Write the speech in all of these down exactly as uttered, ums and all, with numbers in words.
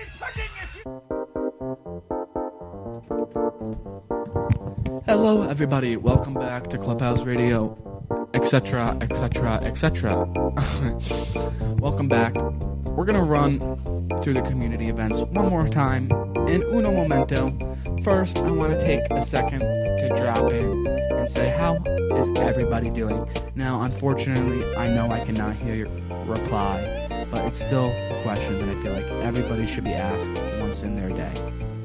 Hello, everybody. Welcome back to Clubhouse Radio, et cetera, et cetera, et cetera. Welcome back. We're gonna run through the community events one more time in uno momento. First, I want to take a second to drop in and say, how is everybody doing? Now, unfortunately, I know I cannot hear your reply, but it's still a question that I feel like everybody should be asked once in their day.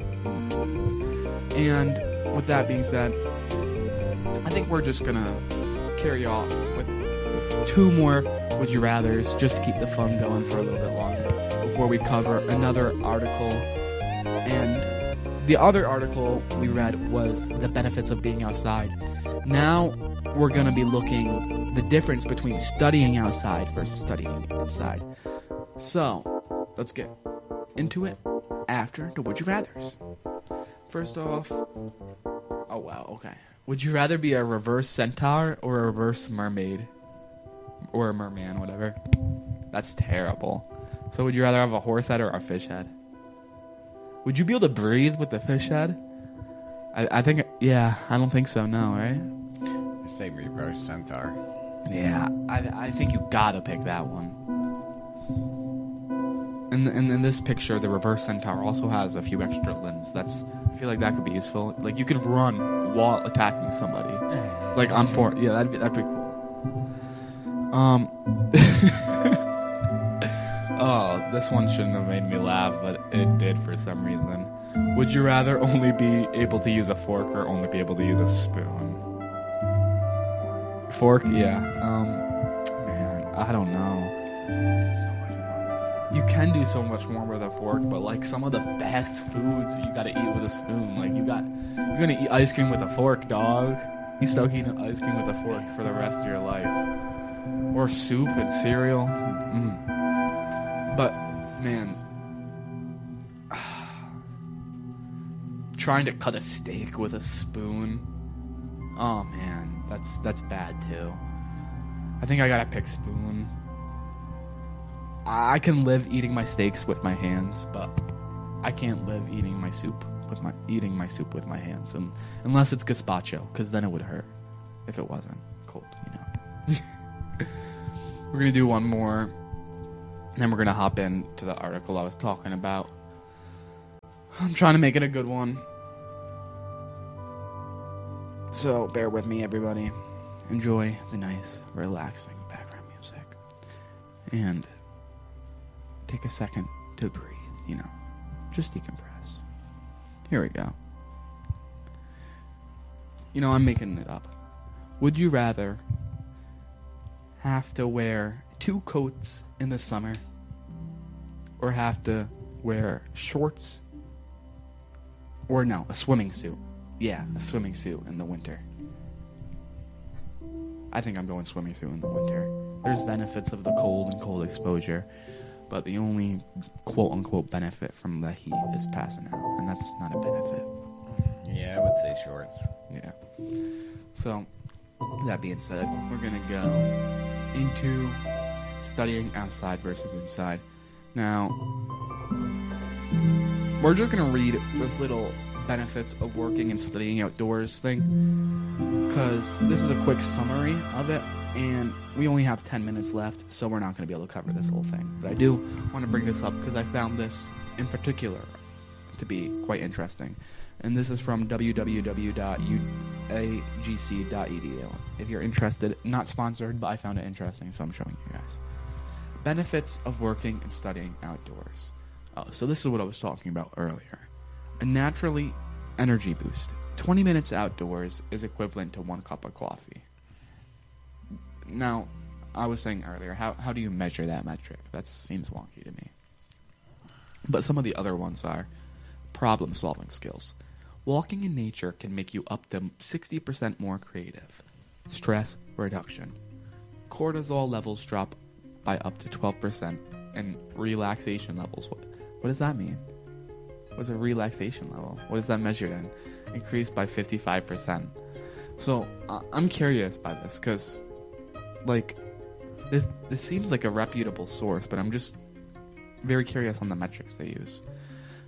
And with that being said, I think we're just gonna carry off with two more Would You Rathers just to keep the fun going for a little bit longer before we cover another article. And the other article we read was the benefits of being outside. Now we're gonna be looking the difference between studying outside versus studying inside. So let's get into it after the Would You Rathers. First off, oh wow, okay. Would you rather be a reverse centaur or a reverse mermaid? Or a merman, whatever. That's terrible. So would you rather have a horse head or a fish head? Would you be able to breathe with the fish head? I, I think, yeah, I don't think so, no, right? I say reverse centaur. Yeah, I I think you gotta pick that one. And in, in this picture, the reverse centaur also has a few extra limbs. That's I feel like that could be useful. Like you could run while attacking somebody, like on four. Yeah, that'd be that'd be cool. Um. Oh, this one shouldn't have made me laugh, but it did for some reason. Would you rather only be able to use a fork or only be able to use a spoon? Fork, yeah. Um, man, I don't know. You can do so much more with a fork, but like some of the best foods you gotta eat with a spoon. Like you got, you're gonna eat ice cream with a fork, dog. You still eat ice cream with a fork for the rest of your life, or soup and cereal. Mm. But man, trying to cut a steak with a spoon. Oh man, that's that's bad too. I think I gotta pick spoon. I can live eating my steaks with my hands, but I can't live eating my soup with my eating my soup with my hands, and unless it's gazpacho, because then it would hurt if it wasn't cold, you know. We're gonna do one more, and then we're gonna hop into the article I was talking about. I'm trying to make it a good one, so bear with me, everybody. Enjoy the nice, relaxing background music, and take a second to breathe, you know, just decompress. Here we go. You know, I'm making it up. Would you rather have to wear two coats in the summer or have to wear shorts or no, a swimming suit? Yeah, a swimming suit in the winter. I think I'm going swimming suit in the winter. There's benefits of the cold and cold exposure, but the only quote-unquote benefit from the heat is passing out, and that's not a benefit. Yeah, I would say shorts. Yeah. So, that being said, we're going to go into studying outside versus inside. Now, we're just going to read this little benefits of working and studying outdoors thing, because this is a quick summary of it, and we only have ten minutes left, so we're not going to be able to cover this whole thing. But I do want to bring this up because I found this in particular to be quite interesting. And this is from w w w dot u a g c dot e d u. If you're interested, not sponsored, but I found it interesting, so I'm showing you guys. Benefits of working and studying outdoors. Oh, so this is what I was talking about earlier. A naturally energy boost. twenty minutes outdoors is equivalent to one cup of coffee. Now, I was saying earlier, how how do you measure that metric? That seems wonky to me. But some of the other ones are problem-solving skills. Walking in nature can make you up to sixty percent more creative. Stress reduction. Cortisol levels drop by up to twelve percent, and relaxation levels. What, what does that mean? What's a relaxation level? What is that measured in? Increased by fifty-five percent. So, uh, I'm curious by this, because, like, this, this seems like a reputable source, but I'm just very curious on the metrics they use.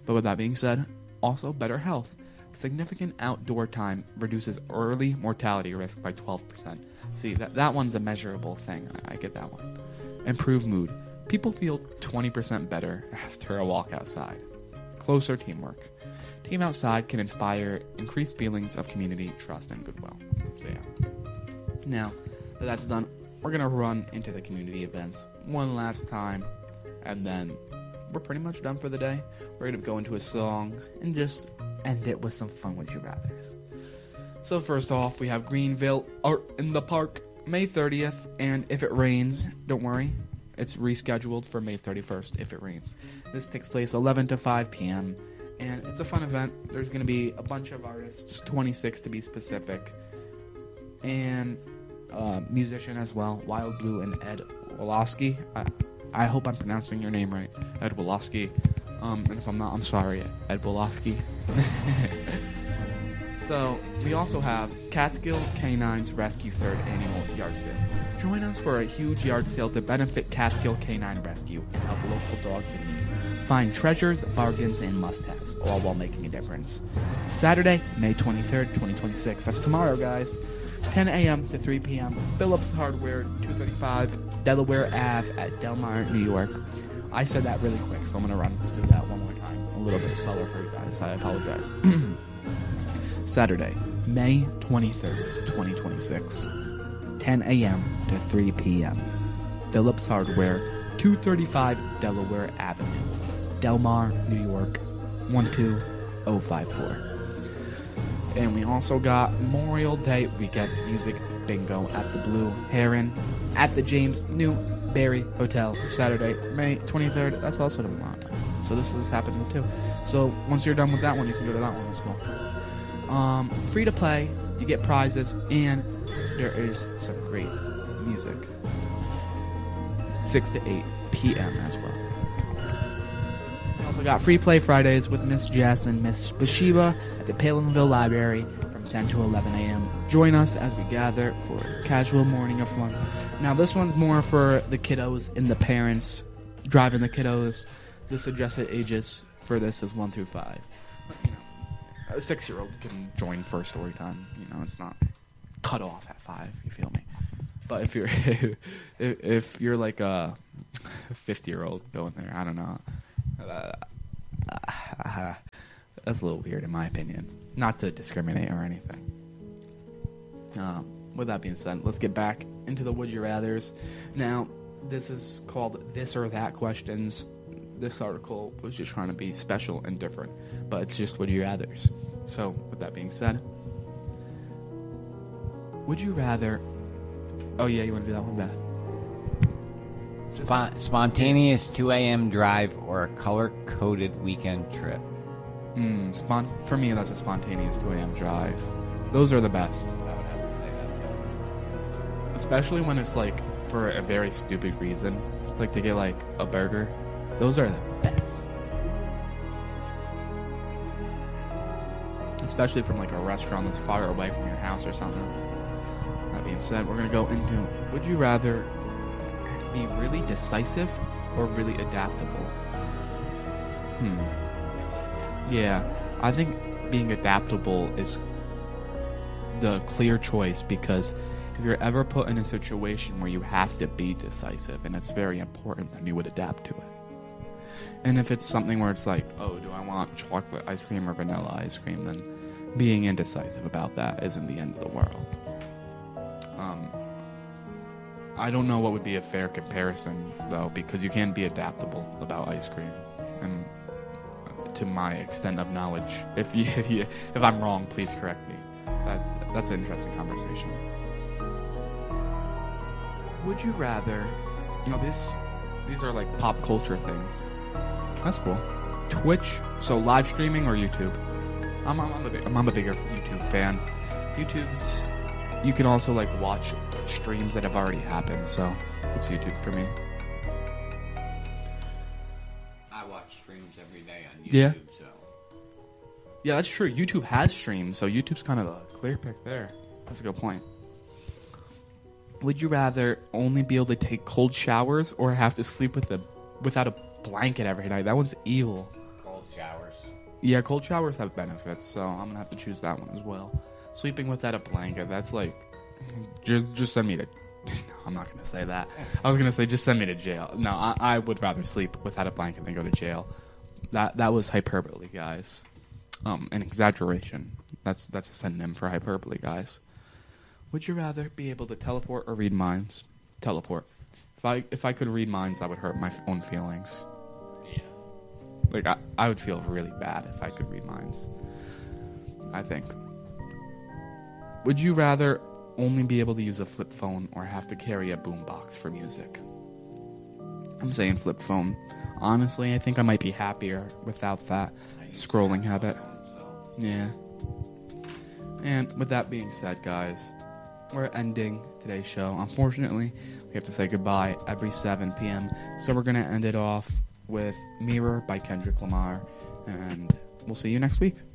But with that being said, also better health. Significant outdoor time reduces early mortality risk by twelve percent. See, that, that one's a measurable thing. I, I get that one. Improve mood. People feel twenty percent better after a walk outside. Closer teamwork. Team outside can inspire increased feelings of community, trust, and goodwill. So yeah. Now that that's done, we're going to run into the community events one last time, and then we're pretty much done for the day. We're going to go into a song and just end it with some fun Would You Rathers. So first off, we have Greenville Art in the Park, May thirtieth, and if it rains, don't worry, it's rescheduled for May thirty-first if it rains. This takes place eleven to five p.m., and it's a fun event. There's going to be a bunch of artists, twenty-six to be specific, and uh, musician as well, Wild Blue and Ed Woloski. I, I hope I'm pronouncing your name right, Ed Woloski. Um, and if I'm not, I'm sorry, Ed Woloski. So, we also have Catskill Canines Rescue third Annual Yard Sale. Join us for a huge yard sale to benefit Catskill Canine Rescue and help local dogs in need. Find treasures, bargains, and must-haves, all while making a difference. Saturday, May twenty-third, twenty twenty-six. That's tomorrow, guys. ten a.m. to three p.m. Phillips Hardware, two thirty-five Delaware Avenue at Delmar, New York. I said that really quick, so I'm going to run through that one more time. A little bit slower for you guys. I apologize. Saturday, May twenty-third, twenty twenty-six. ten a.m. to three p.m. Phillips Hardware, two thirty-five Delaware Avenue, Delmar, New York, one two oh five four. And we also got Memorial Day weekend music bingo at the Blue Heron at the James Newberry Hotel, Saturday, May twenty-third. That's also tomorrow. So this is happening too. So once you're done with that one, you can go to that one as well. Um, free to play, you get prizes, and there is some great music. six to eight p.m. as well. We also got free play Fridays with Miss Jess and Miss Bathsheba at the Palinville Library from ten to eleven a.m. Join us as we gather for a casual morning of fun. Now this one's more for the kiddos and the parents driving the kiddos. The suggested ages for this is one through five. But, you know, a six-year-old can join first story time. You know, it's not cut off at five. You feel me? But if you're if, if you're like a fifty-year-old going there, I don't know. Uh, uh, that's a little weird in my opinion. Not to discriminate or anything. Um, with that being said, let's get back into the Would You Rathers. Now, this is called This or That Questions. This article was just trying to be special and different, but it's just Would You Rathers. So, with that being said, would you rather... Oh, yeah, you want to do that one, Beth? Spon- spontaneous two a.m. drive or a color-coded weekend trip? Mm, spon- for me, that's a spontaneous two a.m. drive. Those are the best. I would have to say that, too. Especially when it's, like, for a very stupid reason. Like, to get, like, a burger. Those are the best. Especially from, like, a restaurant that's far away from your house or something. That being said, we're going to go into, would you rather be really decisive or really adaptable? Hmm. Yeah, I think being adaptable is the clear choice, because if you're ever put in a situation where you have to be decisive and it's very important, then you would adapt to it. And if it's something where it's like, oh, do I want chocolate ice cream or vanilla ice cream, then being indecisive about that isn't the end of the world. Um, I don't know what would be a fair comparison, though, because you can be adaptable about ice cream. And to my extent of knowledge, if you, if, you, if I'm wrong, please correct me. That, that's an interesting conversation. Would you rather... You know, this, these are like pop culture things. That's cool. Twitch, so live streaming or YouTube? I'm, I'm, I'm, a, big, I'm a bigger YouTube fan. YouTube's... You can also, like, watch streams that have already happened, so it's YouTube for me. I watch streams every day on YouTube, Yeah. so... Yeah, that's true. YouTube has streams, so YouTube's kind of a clear pick there. That's a good point. Would you rather only be able to take cold showers or have to sleep with a without a blanket every night? That one's evil. Cold showers. Yeah, cold showers have benefits, so I'm gonna have to choose that one as well. Sleeping without a blanket, that's like, just just send me to. I'm not gonna say that. I was gonna say just send me to jail. No, I, I would rather sleep without a blanket than go to jail. That that was hyperbole, guys. Um, an exaggeration. That's that's a synonym for hyperbole, guys. Would you rather be able to teleport or read minds? Teleport. If I if I could read minds, that would hurt my own feelings. Yeah. Like, I, I would feel really bad if I could read minds. I think. Would you rather only be able to use a flip phone or have to carry a boombox for music? I'm saying flip phone. Honestly, I think I might be happier without that scrolling habit. Yeah. And with that being said, guys, we're ending today's show. Unfortunately, we have to say goodbye every seven p.m. So we're going to end it off with Mirror by Kendrick Lamar. And we'll see you next week.